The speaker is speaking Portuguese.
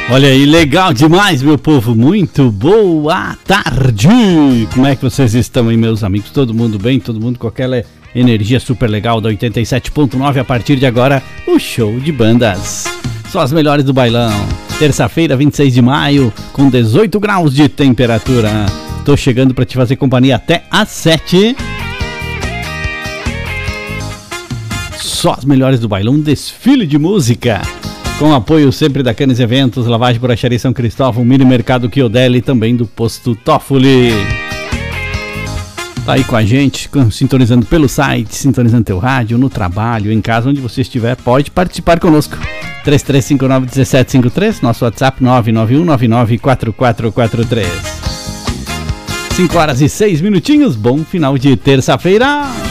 Olha aí, legal demais, meu povo, muito boa tarde! Como é que vocês estão aí, meus amigos? Todo mundo bem? Todo mundo com aquela energia super legal da 87.9? A partir de agora, o show de bandas. Só as melhores do bailão. Terça-feira, 26 de maio, com 18 graus de temperatura. Tô chegando pra te fazer companhia até às 7. Só as melhores do bailão, um desfile de música. Com apoio sempre da Canes Eventos, Lavagem Borracharia São Cristóvão, Mini Mercado Chiodeli e também do Posto Toffoli. Tá aí com a gente, sintonizando pelo site, sintonizando teu rádio, no trabalho, em casa, onde você estiver, pode participar conosco. 3359-1753, nosso WhatsApp 991994443. 5 horas e 6 minutinhos, bom final de terça-feira.